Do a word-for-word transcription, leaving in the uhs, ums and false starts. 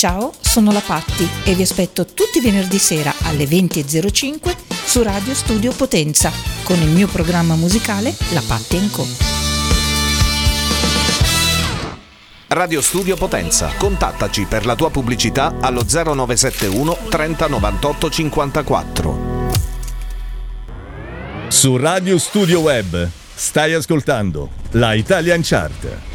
Ciao, sono la Patti e vi aspetto tutti i venerdì sera alle venti e zero cinque su Radio Studio Potenza con il mio programma musicale La Patti and Co. Radio Studio Potenza. Contattaci per la tua pubblicità allo zero nove sette uno trenta novantotto cinquantaquattro. Su Radio Studio Web stai ascoltando la Italian Chart.